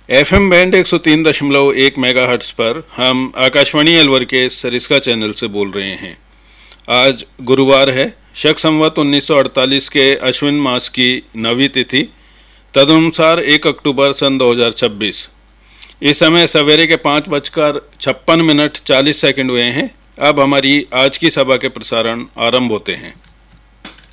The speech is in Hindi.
FM बैंड 103.1 मेगाहर्ट्ज़ पर हम आकाशवाणी अलवर के सरिस्का चैनल से बोल रहे हैं। आज गुरुवार है, शक संवत 1948 के अश्विन मास की 9वीं तिथि, तदनुसार 1 अक्टूबर सन 2026। इस समय सवेरे के 5:56 मिनट 40 सेकंड हुए हैं। अब हमारी आज की सभा के प्रसारण आरंभ होते हैं।